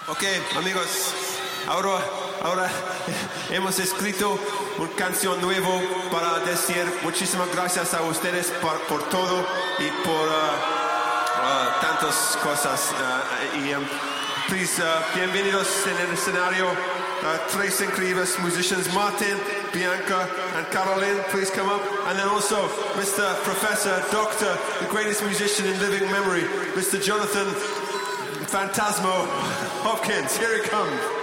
Ok, amigos, ahora hemos escrito una canción nueva para decir muchísimas gracias a ustedes por todo y por tantas cosas. Please, bienvenidos en el escenario. Tres incredibles musicians, Martin, Bianca, and Caroline. Please come up. And then also Mr. Professor, Doctor, the greatest musician in living memory, Mr. Jonathan Phantasmo Hopkins. Here he comes.